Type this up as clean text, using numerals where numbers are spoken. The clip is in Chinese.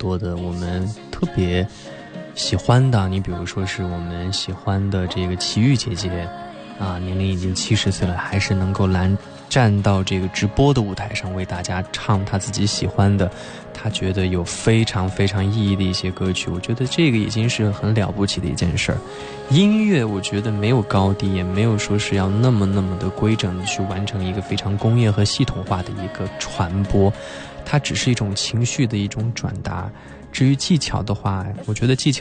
多的我们特别喜欢的，你比如说是我们喜欢的这个齐豫姐姐啊，年龄已经70岁了，还是能够站到这个直播的舞台上为大家唱她自己喜欢的，她觉得有非常非常意义的一些歌曲。我觉得这个已经是很了不起的一件事儿。音乐我觉得没有高低，也没有说是要那么的规整的去完成一个非常工业和系统化的一个传播，它只是一种情绪的一种转达。至于技巧的话，我觉得技巧